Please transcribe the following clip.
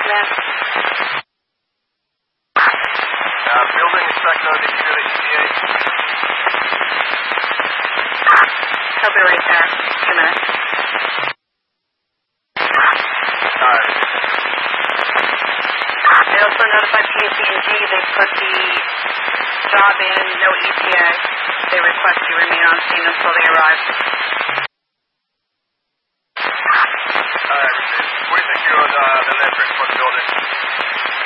command. Building inspector, did you do the ETA? He'll be right there. 2 minutes. They also notified KC&G. They put the job in, no ETA. They request you remain on scene until they arrive. Alright, received. What do you think you're the leverage for the building?